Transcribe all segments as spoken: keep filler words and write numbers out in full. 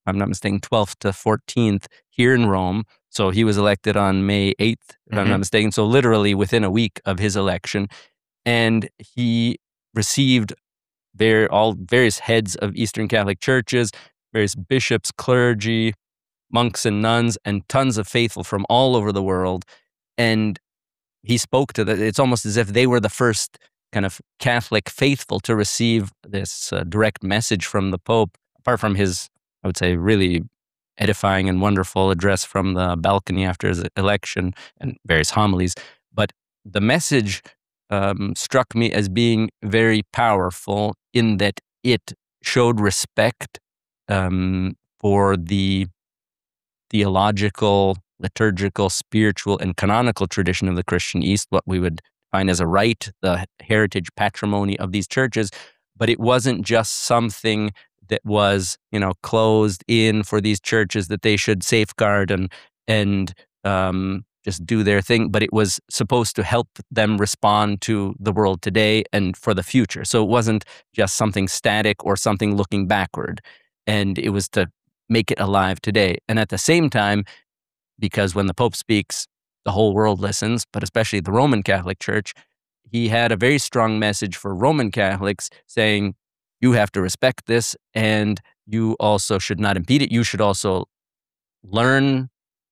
I'm not mistaken, twelfth to fourteenth here in Rome. So he was elected on May eighth, if mm-hmm. I'm not mistaken. So literally within a week of his election. And he received their, all various heads of Eastern Catholic churches, various bishops, clergy, monks and nuns, and tons of faithful from all over the world. And he spoke to that. It's almost as if they were the first kind of Catholic faithful to receive this uh, direct message from the Pope, apart from his, I would say, really edifying and wonderful address from the balcony after his election and various homilies. But the message um, struck me as being very powerful in that it showed respect um, for the theological, liturgical, spiritual, and canonical tradition of the Christian East, what we would find as a rite, the heritage patrimony of these churches. But it wasn't just something that was, you know, closed in for these churches that they should safeguard and and um, just do their thing. But it was supposed to help them respond to the world today and for the future. So it wasn't just something static or something looking backward. And it was to make it alive today. And at the same time, because when the Pope speaks, the whole world listens, but especially the Roman Catholic Church, he had a very strong message for Roman Catholics saying, you have to respect this, and you also should not impede it. You should also learn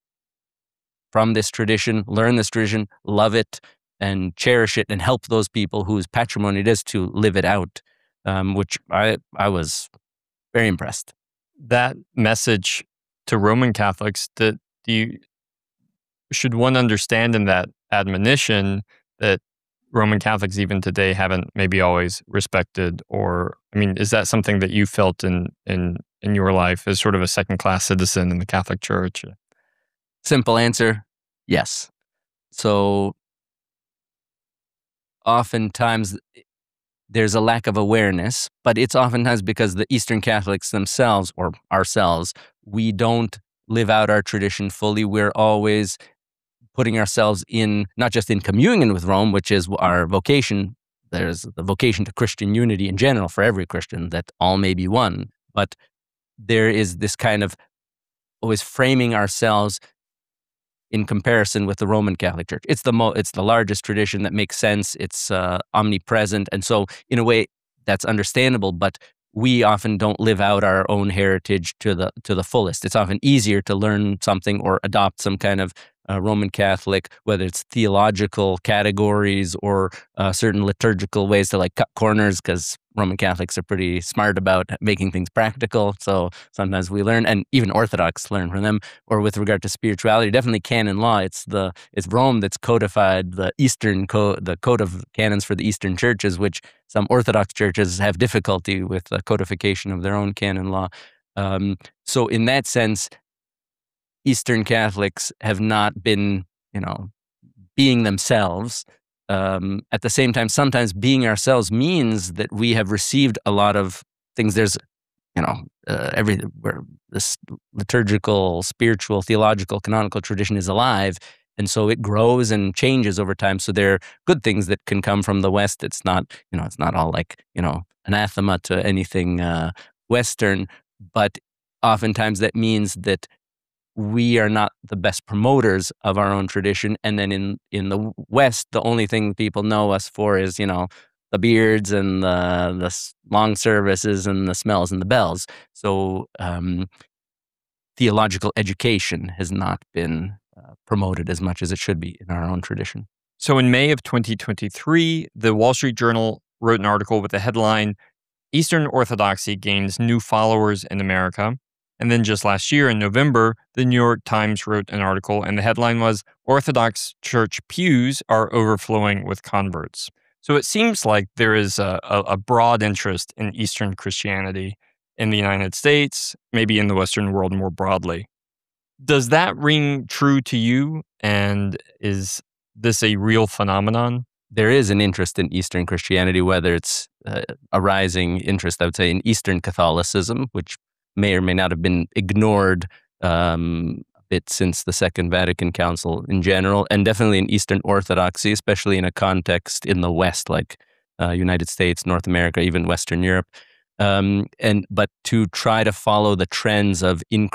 from this tradition, learn this tradition, love it, and cherish it, and help those people whose patrimony it is to live it out, um, which I, I was very impressed. That message to Roman Catholics, that do you, should one understand in that admonition that Roman Catholics even today haven't maybe always respected? Or, I mean, is that something that you felt in in in your life as sort of a second-class citizen in the Catholic Church? Simple answer, yes. So oftentimes there's a lack of awareness, but it's oftentimes because the Eastern Catholics themselves, or ourselves, we don't live out our tradition fully. We're always putting ourselves in, not just in communion with Rome, which is our vocation. There's the vocation to Christian unity in general for every Christian, that all may be one. But there is this kind of always framing ourselves in comparison with the Roman Catholic Church. It's the mo- it's the largest tradition that makes sense. It's uh, omnipresent. And so in a way, that's understandable, but we often don't live out our own heritage to the to the fullest. It's often easier to learn something or adopt some kind of uh, Roman Catholic, whether it's theological categories or uh, certain liturgical ways to like cut corners, because Roman Catholics are pretty smart about making things practical. So sometimes we learn, and even Orthodox learn from them. Or with regard to spirituality, definitely canon law. It's the it's Rome that's codified the Eastern code, the code of canons for the Eastern churches, which some Orthodox churches have difficulty with the codification of their own canon law. Um, so in that sense, Eastern Catholics have not been, you know, being themselves. Um, at the same time, sometimes being ourselves means that we have received a lot of things. There's, you know, uh, every where this liturgical, spiritual, theological, canonical tradition is alive, and so it grows and changes over time. So there are good things that can come from the West. It's not, you know, it's not all like, you know, anathema to anything uh, Western, but oftentimes that means that we are not the best promoters of our own tradition. And then in, in the West, the only thing people know us for is, you know, the beards and the, the long services and the smells and the bells. So um, theological education has not been uh, promoted as much as it should be in our own tradition. So in May of twenty twenty-three, the Wall Street Journal wrote an article with the headline, Eastern Orthodoxy Gains New Followers in America. And then just last year in November, the New York Times wrote an article, and the headline was, Orthodox Church Pews Are Overflowing with Converts. So it seems like there is a, a, a broad interest in Eastern Christianity in the United States, maybe in the Western world more broadly. Does that ring true to you? And is this a real phenomenon? There is an interest in Eastern Christianity, whether it's uh, a rising interest, I would say, in Eastern Catholicism, which may or may not have been ignored um, a bit since the Second Vatican Council in general, and definitely in Eastern Orthodoxy, especially in a context in the West, like uh, United States, North America, even Western Europe. Um, and but to try to follow the trends of